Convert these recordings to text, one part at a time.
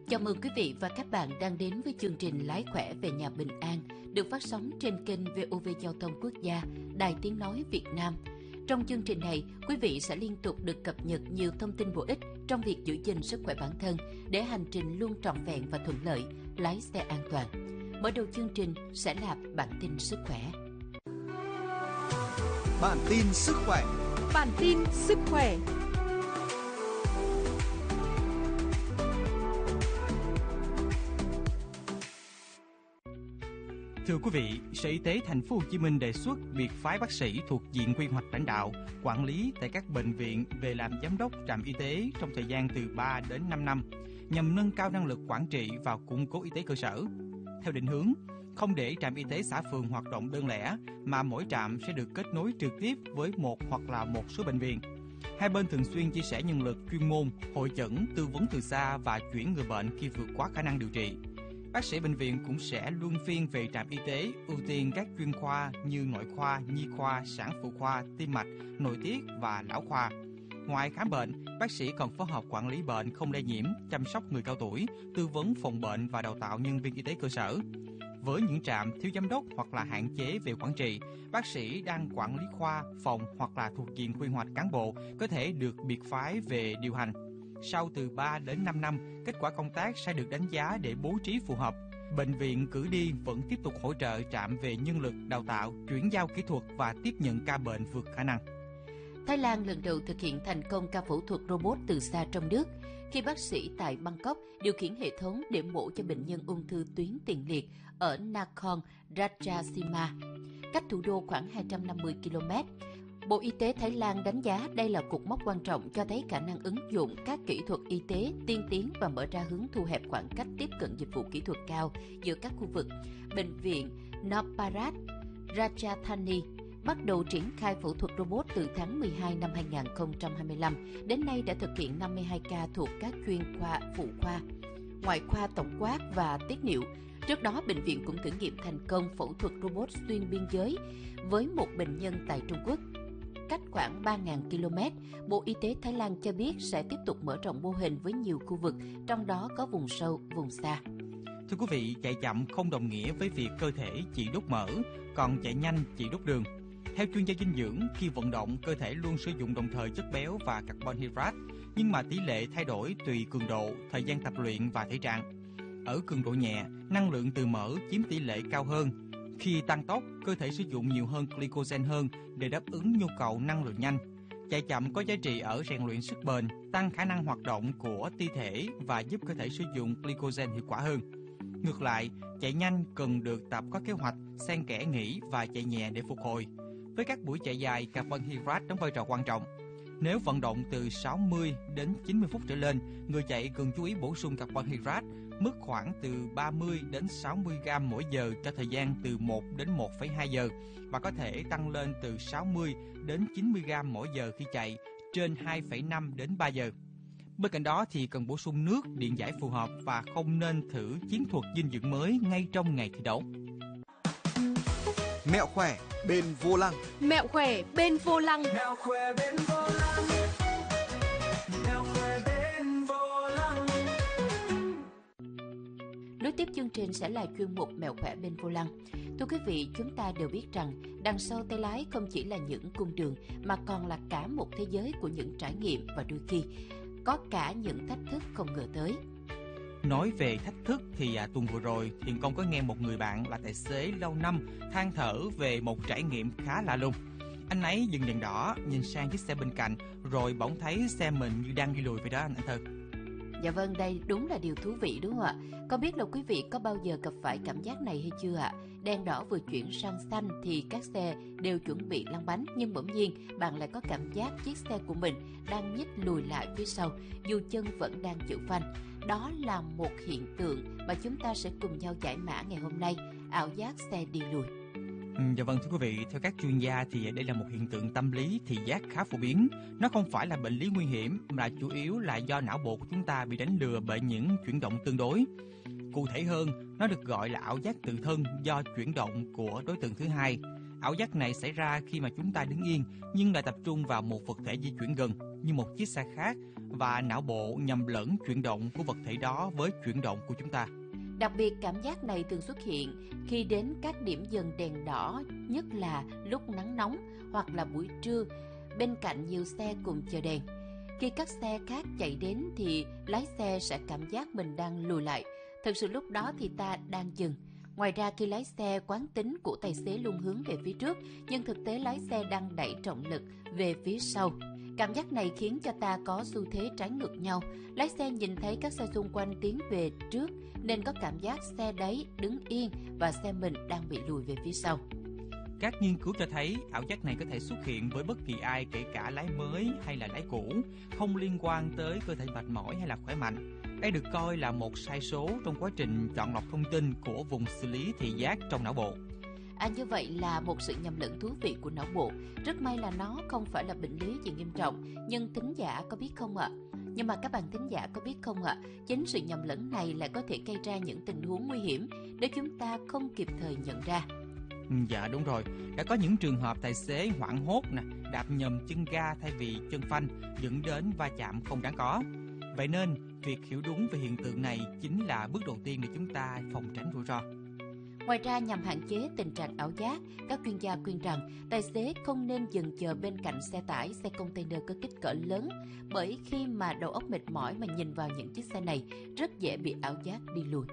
Chào mừng quý vị và các bạn đang đến với chương trình Lái khỏe về nhà bình an, được phát sóng trên kênh VOV Giao thông Quốc gia, Đài Tiếng nói Việt Nam. Trong chương trình này, quý vị sẽ liên tục được cập nhật nhiều thông tin bổ ích trong việc giữ gìn sức khỏe bản thân để hành trình luôn trọn vẹn và thuận lợi, lái xe an toàn. Mở đầu chương trình sẽ là bản tin sức khỏe. Bản tin sức khỏe. Bản tin sức khỏe. Thưa quý vị, Sở Y tế Thành phố Hồ Chí Minh đề xuất việc phái bác sĩ thuộc diện quy hoạch lãnh đạo, quản lý tại các bệnh viện về làm giám đốc trạm y tế trong thời gian từ 3 đến 5 năm, nhằm nâng cao năng lực quản trị và củng cố y tế cơ sở. Theo định hướng, không để trạm y tế xã phường hoạt động đơn lẻ, mà mỗi trạm sẽ được kết nối trực tiếp với một hoặc là một số bệnh viện. Hai bên thường xuyên chia sẻ nhân lực chuyên môn, hội chẩn, tư vấn từ xa và chuyển người bệnh khi vượt quá khả năng điều trị. Bác sĩ bệnh viện cũng sẽ luân phiên về trạm y tế, ưu tiên các chuyên khoa như nội khoa, nhi khoa, sản phụ khoa, tim mạch, nội tiết và lão khoa. Ngoài khám bệnh, bác sĩ còn phối hợp quản lý bệnh không lây nhiễm, chăm sóc người cao tuổi, tư vấn phòng bệnh và đào tạo nhân viên y tế cơ sở. Với những trạm thiếu giám đốc hoặc là hạn chế về quản trị, bác sĩ đang quản lý khoa, phòng hoặc là thuộc diện quy hoạch cán bộ có thể được biệt phái về điều hành. Sau từ 3 đến 5 năm, kết quả công tác sẽ được đánh giá để bố trí phù hợp. Bệnh viện cử đi vẫn tiếp tục hỗ trợ trạm về nhân lực, đào tạo, chuyển giao kỹ thuật và tiếp nhận ca bệnh vượt khả năng. Thái Lan lần đầu thực hiện thành công ca phẫu thuật robot từ xa trong nước, khi bác sĩ tại Bangkok điều khiển hệ thống để mổ cho bệnh nhân ung thư tuyến tiền liệt ở Nakhon Ratchasima, cách thủ đô khoảng 250 km. Bộ Y tế Thái Lan đánh giá đây là cột mốc quan trọng cho thấy khả năng ứng dụng các kỹ thuật y tế tiên tiến và mở ra hướng thu hẹp khoảng cách tiếp cận dịch vụ kỹ thuật cao giữa các khu vực. Bệnh viện Naparat Ratchathani bắt đầu triển khai phẫu thuật robot từ tháng 12 năm 2025. Đến nay đã thực hiện 52 ca thuộc các chuyên khoa phụ khoa, ngoại khoa tổng quát và tiết niệu. Trước đó, bệnh viện cũng thử nghiệm thành công phẫu thuật robot xuyên biên giới với một bệnh nhân tại Trung Quốc. Cách khoảng 3.000 km, Bộ Y tế Thái Lan cho biết sẽ tiếp tục mở rộng mô hình với nhiều khu vực, trong đó có vùng sâu, vùng xa. Thưa quý vị, chạy chậm không đồng nghĩa với việc cơ thể chỉ đốt mỡ, còn chạy nhanh chỉ đốt đường. Theo chuyên gia dinh dưỡng, khi vận động, cơ thể luôn sử dụng đồng thời chất béo và carbon hydrate, nhưng mà tỷ lệ thay đổi tùy cường độ, thời gian tập luyện và thể trạng. Ở cường độ nhẹ, năng lượng từ mỡ chiếm tỷ lệ cao hơn. Khi tăng tốc, cơ thể sử dụng nhiều hơn glycogen hơn để đáp ứng nhu cầu năng lượng nhanh. Chạy chậm có giá trị ở rèn luyện sức bền, tăng khả năng hoạt động của ti thể và giúp cơ thể sử dụng glycogen hiệu quả hơn. Ngược lại, chạy nhanh cần được tập có kế hoạch, xen kẽ nghỉ và chạy nhẹ để phục hồi. Với các buổi chạy dài, carbon hydrate đóng vai trò quan trọng. Nếu vận động từ 60 đến 90 phút trở lên, người chạy cần chú ý bổ sung carbon hydrate mức khoảng từ 30 đến 60 gram mỗi giờ cho thời gian từ 1 đến 1,2 giờ và có thể tăng lên từ 60 đến 90 gram mỗi giờ khi chạy trên 2,5 đến 3 giờ. Bên cạnh đó thì cần bổ sung nước, điện giải phù hợp và không nên thử chiến thuật dinh dưỡng mới ngay trong ngày thi đấu. Mẹo khỏe bên vô lăng. Mẹo khỏe bên vô lăng. Mẹo khỏe bên vô lăng. Mẹo khỏe bên vô lăng. Nối tiếp chương trình sẽ là chuyên mục Mẹo khỏe bên vô lăng. Thưa quý vị, chúng ta đều biết rằng đằng sau tay lái không chỉ là những cung đường mà còn là cả một thế giới của những trải nghiệm và đôi khi có cả những thách thức không ngờ tới. Nói về thách thức thì tuần vừa rồi Thiện Công có nghe một người bạn là tài xế lâu năm than thở về một trải nghiệm khá lạ lùng. Anh ấy dừng đèn đỏ, nhìn sang chiếc xe bên cạnh rồi bỗng thấy xe mình như đang đi lùi vậy đó anh Thơ. Dạ vâng, đây đúng là điều thú vị đúng không ạ? Có biết là quý vị có bao giờ gặp phải cảm giác này hay chưa ạ? Đèn đỏ vừa chuyển sang xanh thì các xe đều chuẩn bị lăn bánh, nhưng bỗng nhiên bạn lại có cảm giác chiếc xe của mình đang nhích lùi lại phía sau dù chân vẫn đang giữ phanh. Đó là một hiện tượng mà chúng ta sẽ cùng nhau giải mã ngày hôm nay, ảo giác xe đi lùi. Dạ vâng thưa quý vị, theo các chuyên gia thì đây là một hiện tượng tâm lý thị giác khá phổ biến. Nó không phải là bệnh lý nguy hiểm mà chủ yếu là do não bộ của chúng ta bị đánh lừa bởi những chuyển động tương đối. Cụ thể hơn, nó được gọi là ảo giác tự thân do chuyển động của đối tượng thứ hai. Ảo giác này xảy ra khi mà chúng ta đứng yên nhưng lại tập trung vào một vật thể di chuyển gần như một chiếc xe khác và não bộ nhầm lẫn chuyển động của vật thể đó với chuyển động của chúng ta. Đặc biệt, cảm giác này thường xuất hiện khi đến các điểm dừng đèn đỏ, nhất là lúc nắng nóng hoặc là buổi trưa, bên cạnh nhiều xe cùng chờ đèn. Khi các xe khác chạy đến thì lái xe sẽ cảm giác mình đang lùi lại. Thực sự lúc đó thì ta đang dừng. Ngoài ra, khi lái xe, quán tính của tài xế luôn hướng về phía trước, nhưng thực tế lái xe đang đẩy trọng lực về phía sau. Cảm giác này khiến cho ta có xu thế trái ngược nhau. Lái xe nhìn thấy các xe xung quanh tiến về trước nên có cảm giác xe đấy đứng yên và xe mình đang bị lùi về phía sau. Các nghiên cứu cho thấy ảo giác này có thể xuất hiện với bất kỳ ai, kể cả lái mới hay là lái cũ, không liên quan tới cơ thể mệt mỏi hay là khỏe mạnh. Đây được coi là một sai số trong quá trình chọn lọc thông tin của vùng xử lý thị giác trong não bộ. Như vậy là một sự nhầm lẫn thú vị của não bộ. Rất may là nó không phải là bệnh lý gì nghiêm trọng, nhưng thính giả có biết không ạ? Nhưng mà các bạn thính giả có biết không ạ? Chính sự nhầm lẫn này lại có thể gây ra những tình huống nguy hiểm nếu chúng ta không kịp thời nhận ra. Dạ đúng rồi, đã có những trường hợp tài xế hoảng hốt đạp nhầm chân ga thay vì chân phanh, dẫn đến va chạm không đáng có. Vậy nên, việc hiểu đúng về hiện tượng này chính là bước đầu tiên để chúng ta phòng tránh rủi ro. Ngoài ra, nhằm hạn chế tình trạng ảo giác, các chuyên gia khuyên rằng tài xế không nên dừng chờ bên cạnh xe tải, xe container có kích cỡ lớn, bởi khi mà đầu óc mệt mỏi mà nhìn vào những chiếc xe này, rất dễ bị ảo giác đi lùi.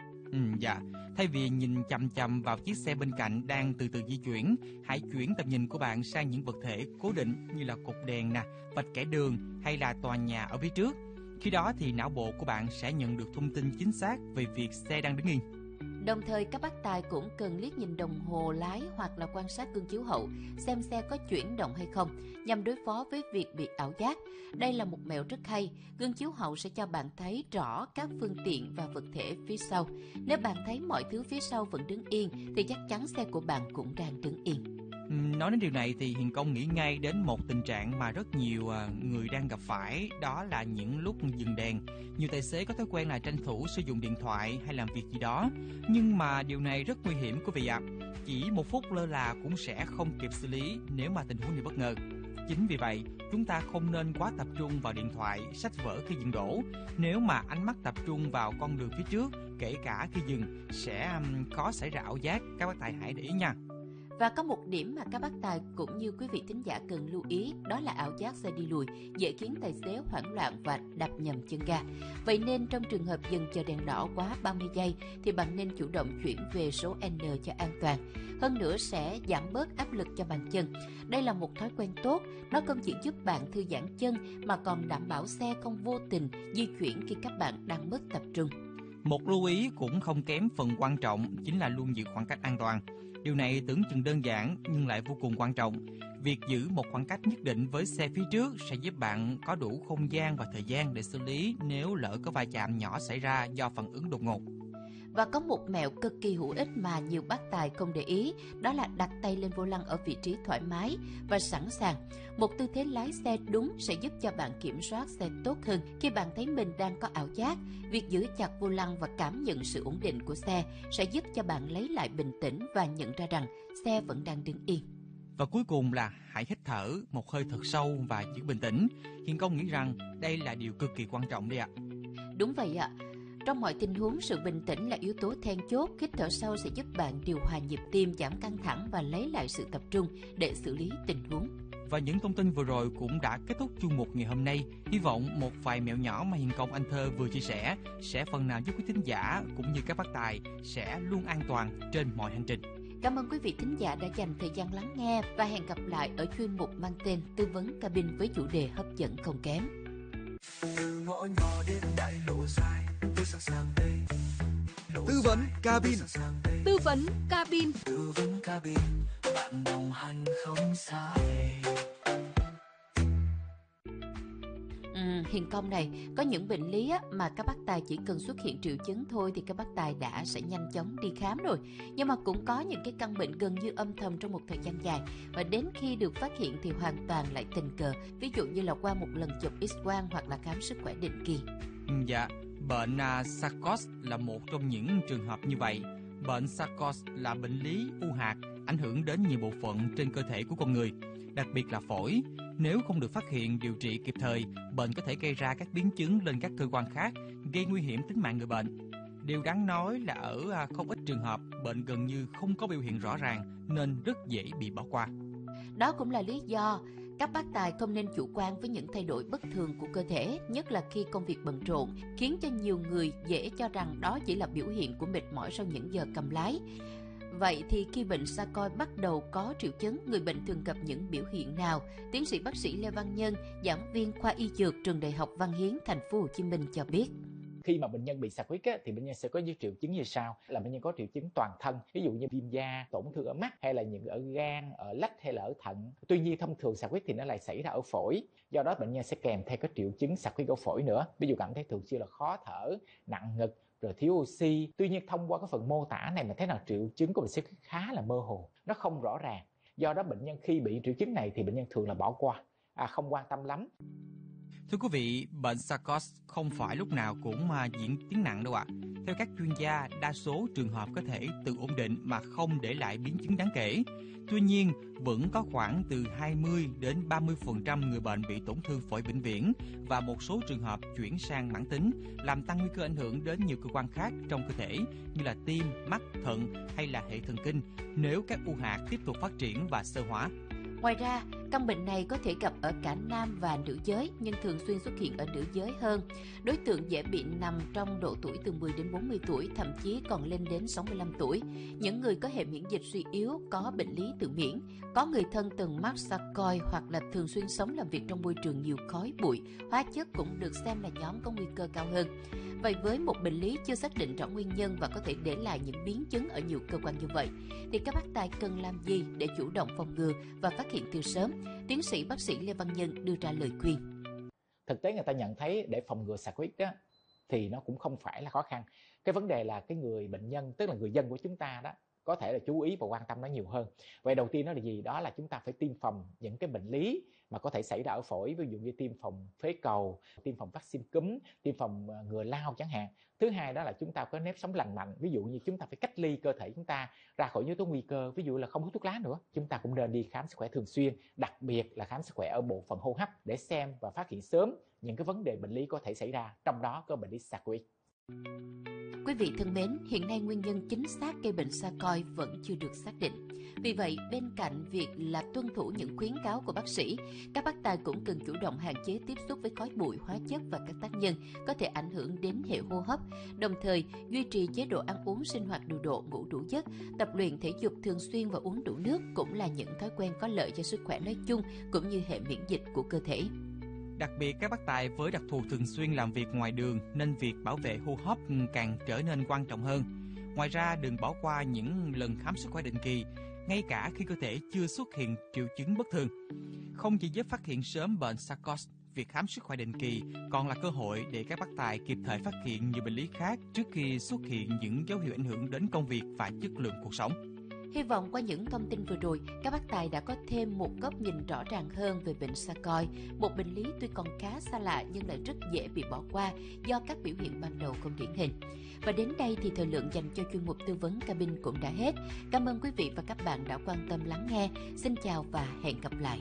Dạ, thay vì nhìn chằm chằm vào chiếc xe bên cạnh đang từ từ di chuyển, hãy chuyển tầm nhìn của bạn sang những vật thể cố định như là cột đèn, vạch kẻ đường hay là tòa nhà ở phía trước. Khi đó thì não bộ của bạn sẽ nhận được thông tin chính xác về việc xe đang đứng yên. Đồng thời, các bác tài cũng cần liếc nhìn đồng hồ lái hoặc là quan sát gương chiếu hậu xem xe có chuyển động hay không, nhằm đối phó với việc bị ảo giác. Đây là một mẹo rất hay. Gương chiếu hậu sẽ cho bạn thấy rõ các phương tiện và vật thể phía sau. Nếu bạn thấy mọi thứ phía sau vẫn đứng yên thì chắc chắn xe của bạn cũng đang đứng yên. Nói đến điều này thì Hiền Công nghĩ ngay đến một tình trạng mà rất nhiều người đang gặp phải, đó là những lúc dừng đèn. Nhiều tài xế có thói quen là tranh thủ sử dụng điện thoại hay làm việc gì đó, nhưng mà điều này rất nguy hiểm quý vị ạ. Chỉ một phút lơ là cũng sẽ không kịp xử lý nếu mà tình huống này bất ngờ. Chính vì vậy, chúng ta không nên quá tập trung vào điện thoại, sách vở khi dừng đỗ. Nếu mà ánh mắt tập trung vào con đường phía trước, kể cả khi dừng, sẽ khó xảy ra ảo giác. Các bác tài hãy để ý nha. Và có một điểm mà các bác tài cũng như quý vị thính giả cần lưu ý, đó là ảo giác xe đi lùi dễ khiến tài xế hoảng loạn và đạp nhầm chân ga. Vậy nên trong trường hợp dừng chờ đèn đỏ quá 30 giây thì bạn nên chủ động chuyển về số N cho an toàn. Hơn nữa sẽ giảm bớt áp lực cho bàn chân. Đây là một thói quen tốt, nó không chỉ giúp bạn thư giãn chân mà còn đảm bảo xe không vô tình di chuyển khi các bạn đang mất tập trung. Một lưu ý cũng không kém phần quan trọng chính là luôn giữ khoảng cách an toàn. Điều này tưởng chừng đơn giản nhưng lại vô cùng quan trọng. Việc giữ một khoảng cách nhất định với xe phía trước sẽ giúp bạn có đủ không gian và thời gian để xử lý nếu lỡ có va chạm nhỏ xảy ra do phản ứng đột ngột. Và có một mẹo cực kỳ hữu ích mà nhiều bác tài không để ý, đó là đặt tay lên vô lăng ở vị trí thoải mái và sẵn sàng. Một tư thế lái xe đúng sẽ giúp cho bạn kiểm soát xe tốt hơn. Khi bạn thấy mình đang có ảo giác, việc giữ chặt vô lăng và cảm nhận sự ổn định của xe sẽ giúp cho bạn lấy lại bình tĩnh và nhận ra rằng xe vẫn đang đứng yên. Và cuối cùng là hãy hít thở một hơi thật sâu và giữ bình tĩnh. Hiền Công nghĩ rằng đây là điều cực kỳ quan trọng đấy ạ. Đúng vậy ạ. Trong mọi tình huống, sự bình tĩnh là yếu tố then chốt. Hít thở sâu sẽ giúp bạn điều hòa nhịp tim, giảm căng thẳng và lấy lại sự tập trung để xử lý tình huống. Và những thông tin vừa rồi cũng đã kết thúc chuyên mục ngày hôm nay. Hy vọng một vài mẹo nhỏ mà Hiền Công, anh Thơ vừa chia sẻ sẽ phần nào giúp quý thính giả cũng như các bác tài sẽ luôn an toàn trên mọi hành trình. Cảm ơn quý vị thính giả đã dành thời gian lắng nghe và hẹn gặp lại ở chuyên mục mang tên Tư vấn cabin với chủ đề hấp dẫn không kém. Từ ngõ nhỏ đến đại lộ dài, tôi sẵn sàng đây. Tư vấn cabin. Tư vấn cabin. Tư vấn cabin, bạn đồng hành không xa. Hiền Công này, có những bệnh lý mà các bác tài chỉ cần xuất hiện triệu chứng thôi thì các bác tài sẽ nhanh chóng đi khám rồi. Nhưng mà cũng có những cái căn bệnh gần như âm thầm trong một thời gian dài và đến khi được phát hiện thì hoàn toàn lại tình cờ. Ví dụ như là qua một lần chụp X-quang hoặc là khám sức khỏe định kỳ. Dạ, bệnh Charcot là một trong những trường hợp như vậy. Bệnh Charcot là bệnh lý u hạt ảnh hưởng đến nhiều bộ phận trên cơ thể của con người, đặc biệt là phổi. Nếu không được phát hiện điều trị kịp thời, bệnh có thể gây ra các biến chứng lên các cơ quan khác, gây nguy hiểm tính mạng người bệnh. Điều đáng nói là ở không ít trường hợp, bệnh gần như không có biểu hiện rõ ràng nên rất dễ bị bỏ qua. Đó cũng là lý do các bác tài không nên chủ quan với những thay đổi bất thường của cơ thể, nhất là khi công việc bận rộn, khiến cho nhiều người dễ cho rằng đó chỉ là biểu hiện của mệt mỏi sau những giờ cầm lái. Vậy thì khi bệnh Sarcoi bắt đầu có triệu chứng, người bệnh thường gặp những biểu hiện nào? Tiến sĩ bác sĩ Lê Văn Nhân, giảng viên khoa y dược trường Đại học Văn Hiến, thành phố Hồ Chí Minh cho biết. Khi mà bệnh nhân bị sarcoid thì bệnh nhân sẽ có những triệu chứng như sau, là bệnh nhân có triệu chứng toàn thân, ví dụ như viêm da, tổn thương ở mắt, hay là những ở gan, ở lách hay là ở thận. Tuy nhiên thông thường sarcoid thì nó lại xảy ra ở phổi, do đó bệnh nhân sẽ kèm theo các triệu chứng sarcoid ở phổi nữa, ví dụ cảm thấy thường xuyên là khó thở, nặng ngực, rồi thiếu oxy. Tuy nhiên thông qua cái phần mô tả này mà thấy là triệu chứng của bệnh sarcoid khá là mơ hồ, nó không rõ ràng. Do đó bệnh nhân khi bị triệu chứng này thì bệnh nhân thường là bỏ qua, không quan tâm lắm. Thưa quý vị, bệnh Sarcoi không phải lúc nào cũng diễn tiến nặng đâu ạ. Theo các chuyên gia, đa số trường hợp có thể tự ổn định mà không để lại biến chứng đáng kể. Tuy nhiên, vẫn có khoảng từ 20 đến 30% người bệnh bị tổn thương phổi vĩnh viễn và một số trường hợp chuyển sang mãn tính, làm tăng nguy cơ ảnh hưởng đến nhiều cơ quan khác trong cơ thể như là tim, mắt, thận hay là hệ thần kinh nếu các u hạt tiếp tục phát triển và xơ hóa. Ngoài ra, căn bệnh này có thể gặp ở cả nam và nữ giới nhưng thường xuyên xuất hiện ở nữ giới hơn. Đối tượng dễ bị nằm trong độ tuổi từ 10 đến 40 tuổi, thậm chí còn lên đến 65 tuổi. Những người có hệ miễn dịch suy yếu, có bệnh lý tự miễn, có người thân từng mắc Sarcoi hoặc là thường xuyên sống làm việc trong môi trường nhiều khói bụi, hóa chất cũng được xem là nhóm có nguy cơ cao hơn. Vậy với một bệnh lý chưa xác định rõ nguyên nhân và có thể để lại những biến chứng ở nhiều cơ quan như vậy, thì các bác tài cần làm gì để chủ động phòng ngừa và phát hiện từ sớm? Tiến sĩ bác sĩ Lê Văn Nhân đưa ra lời khuyên. Thực tế người ta nhận thấy để phòng ngừa sarcoid đó thì nó cũng không phải là khó khăn. Cái vấn đề là cái người bệnh nhân, tức là người dân của chúng ta đó, có thể là chú ý và quan tâm nó nhiều hơn. Vậy đầu tiên đó là gì? Đó là chúng ta phải tiêm phòng những cái bệnh lý mà có thể xảy ra ở phổi, ví dụ như tiêm phòng phế cầu, tiêm phòng vaccine cúm, tiêm phòng ngừa lao chẳng hạn. Thứ hai đó là chúng ta có nếp sống lành mạnh, ví dụ như chúng ta phải cách ly cơ thể chúng ta ra khỏi yếu tố nguy cơ, ví dụ là không hút thuốc lá nữa. Chúng ta cũng nên đi khám sức khỏe thường xuyên, đặc biệt là khám sức khỏe ở bộ phận hô hấp để xem và phát hiện sớm những cái vấn đề bệnh lý có thể xảy ra, trong đó có bệnh lý sarcoid. Quý vị thân mến, hiện nay nguyên nhân chính xác gây bệnh Sarcoi vẫn chưa được xác định. Vì vậy, bên cạnh việc là tuân thủ những khuyến cáo của bác sĩ, các bác tài cũng cần chủ động hạn chế tiếp xúc với khói bụi, hóa chất và các tác nhân có thể ảnh hưởng đến hệ hô hấp. Đồng thời, duy trì chế độ ăn uống sinh hoạt điều độ, ngủ đủ giấc, tập luyện thể dục thường xuyên và uống đủ nước cũng là những thói quen có lợi cho sức khỏe nói chung cũng như hệ miễn dịch của cơ thể. Đặc biệt các bác tài với đặc thù thường xuyên làm việc ngoài đường nên việc bảo vệ hô hấp càng trở nên quan trọng hơn. Ngoài ra đừng bỏ qua những lần khám sức khỏe định kỳ, ngay cả khi cơ thể chưa xuất hiện triệu chứng bất thường. Không chỉ giúp phát hiện sớm bệnh Sarcoi, việc khám sức khỏe định kỳ còn là cơ hội để các bác tài kịp thời phát hiện nhiều bệnh lý khác trước khi xuất hiện những dấu hiệu ảnh hưởng đến công việc và chất lượng cuộc sống. Hy vọng qua những thông tin vừa rồi, các bác tài đã có thêm một góc nhìn rõ ràng hơn về bệnh Sarcoi, một bệnh lý tuy còn khá xa lạ nhưng lại rất dễ bị bỏ qua do các biểu hiện ban đầu không điển hình. Và đến đây thì thời lượng dành cho chuyên mục tư vấn cabin cũng đã hết. Cảm ơn quý vị và các bạn đã quan tâm lắng nghe. Xin chào và hẹn gặp lại.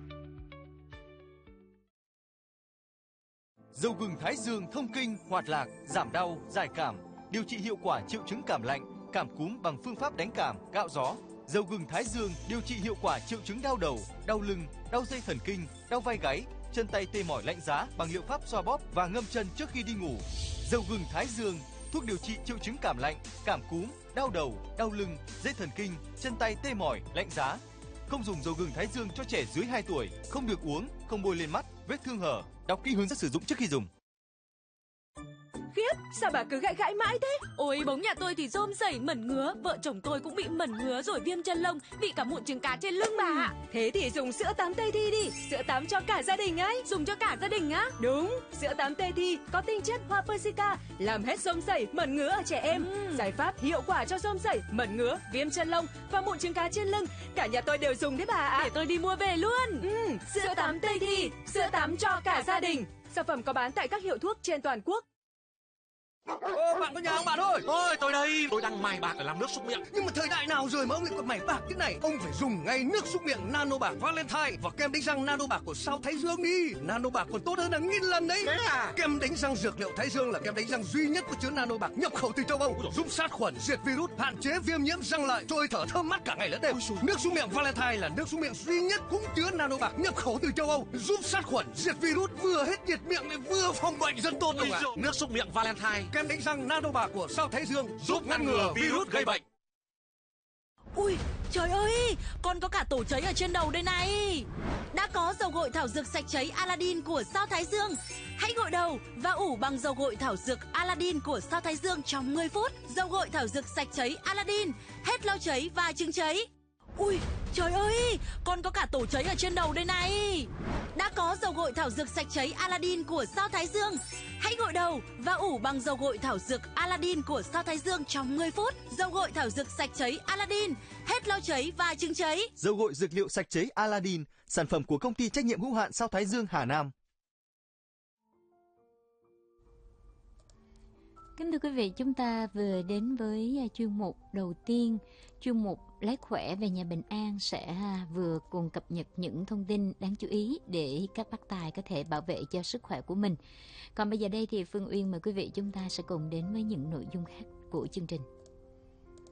Dầu gừng Thái Dương thông kinh, hoạt lạc, giảm đau, giải cảm, điều trị hiệu quả triệu chứng cảm lạnh, cảm cúm bằng phương pháp đánh cảm, gạo gió. Dầu gừng Thái Dương điều trị hiệu quả triệu chứng đau đầu, đau lưng, đau dây thần kinh, đau vai gáy, chân tay tê mỏi lạnh giá bằng liệu pháp xoa bóp và ngâm chân trước khi đi ngủ. Dầu gừng Thái Dương, thuốc điều trị triệu chứng cảm lạnh, cảm cúm, đau đầu, đau lưng, dây thần kinh, chân tay tê mỏi, lạnh giá. Không dùng dầu gừng Thái Dương cho trẻ dưới 2 tuổi, không được uống, không bôi lên mắt, vết thương hở. Đọc kỹ hướng dẫn sử dụng trước khi dùng. Khiếp, sao bà cứ gãi mãi thế? Ôi, bóng nhà tôi thì rôm rẩy mẩn ngứa, vợ chồng tôi cũng bị mẩn ngứa rồi viêm chân lông, bị cả mụn trứng cá trên lưng bà ạ. Thế thì dùng sữa tắm Tây Thi đi, sữa tắm cho cả gia đình ấy. Dùng cho cả gia đình á? Đúng, sữa tắm Tây Thi có tinh chất hoa persica, làm hết rôm rẩy, mẩn ngứa ở trẻ em. Giải pháp hiệu quả cho rôm rẩy, mẩn ngứa, viêm chân lông và mụn trứng cá trên lưng. Cả nhà tôi đều dùng đấy bà ạ. Để tôi đi mua về luôn. Sữa tắm Tây Thi, sữa tắm cho cả gia đình. Sản phẩm có bán tại các hiệu thuốc trên toàn quốc. Ô, bạn có nhà không bạn ơi? Ôi, tôi đây, tôi đang mài bạc để làm nước súc miệng. Nhưng mà thời đại nào rồi mà ông lại còn mài bạc thế này? Ông phải dùng ngay nước súc miệng Nano Bạc Valentine và kem đánh răng Nano Bạc của Sao Thái Dương đi. Nano Bạc còn tốt hơn hàng nghìn lần đấy. Thế à? Kem đánh răng dược liệu Thái Dương là kem đánh răng duy nhất có chứa Nano Bạc nhập khẩu từ châu Âu, giúp sát khuẩn, diệt virus, hạn chế viêm nhiễm răng lợi, trôi thở thơm mát cả ngày lẫn đêm. Nước súc miệng Valentine là nước súc miệng duy nhất cũng chứa Nano Bạc nhập khẩu từ châu Âu, giúp sát khuẩn, diệt virus, vừa hết nhiệt miệng lại vừa phòng bệnh dân tốt. Nước súc miệng Valentine, kem đánh răng Nano Bạc của Sao Thái Dương giúp ngăn ngừa virus gây bệnh. Ui, trời ơi, con có cả tổ cháy ở trên đầu đây này. Đã có dầu gội thảo dược sạch cháy Aladdin của Sao Thái Dương. Hãy gội đầu và ủ bằng dầu gội thảo dược Aladdin của Sao Thái Dương trong 10 phút. Dầu gội thảo dược sạch cháy Aladdin, hết lau cháy và chứng cháy. Ui, trời ơi, con có cả tổ cháy ở trên đầu đây này. Đã có dầu gội thảo dược sạch cháy Aladdin của Sao Thái Dương. Hãy gội đầu và ủ bằng dầu gội thảo dược Aladdin của Sao Thái Dương trong 10 phút. Dầu gội thảo dược sạch cháy Aladdin, hết lau cháy và chứng cháy. Dầu gội dược liệu sạch cháy Aladdin, sản phẩm của công ty trách nhiệm hữu hạn Sao Thái Dương Hà Nam. Kính thưa quý vị, chúng ta vừa đến với chuyên mục đầu tiên, chuyên mục Lấy khỏe về nhà bình an sẽ vừa cùng cập nhật những thông tin đáng chú ý để các bác tài có thể bảo vệ cho sức khỏe của mình. Còn bây giờ đây thì Phương Uyên mời quý vị chúng ta sẽ cùng đến với những nội dung khác của chương trình.